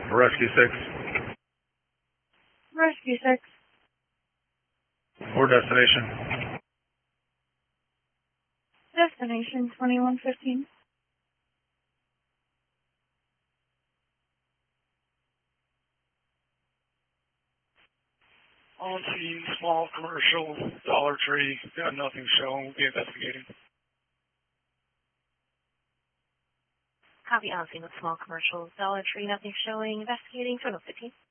Rescue 6. Rescue 6. Or destination. Destination 2115. On scene, small commercial, Dollar Tree, got nothing shown, we'll be investigating. Copy on scene with small commercial, Dollar Tree, nothing showing, investigating, 2115.